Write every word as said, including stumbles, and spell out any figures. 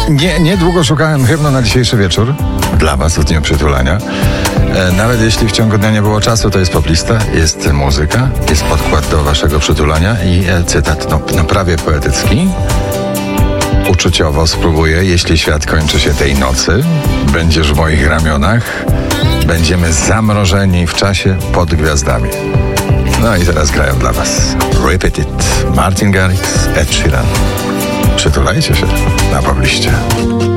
Nie, niedługo szukałem hymnu na dzisiejszy wieczór dla was w dniu przytulania. E, nawet jeśli w ciągu dnia nie było czasu, to jest poplista, jest muzyka, jest podkład do waszego przytulania i e, cytat no, no prawie poetycki. Uczuciowo spróbuję, jeśli świat kończy się tej nocy, będziesz w moich ramionach, będziemy zamrożeni w czasie pod gwiazdami. No i teraz grają dla was Repeat It, Martin Garrix, Ed Sheeran. Przytulajcie się na pobliście.